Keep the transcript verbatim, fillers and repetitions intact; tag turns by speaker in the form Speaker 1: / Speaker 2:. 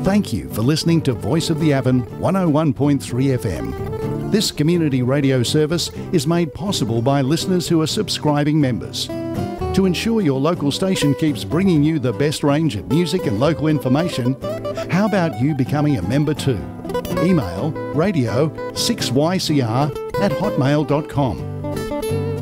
Speaker 1: Thank you for listening to Voice of the Avon one oh one point three F M. This community radio service is made possible by listeners who are subscribing members. To ensure your local station keeps bringing you the best range of music and local information, how about you becoming a member too? Email radio six y c r at hotmail dot com.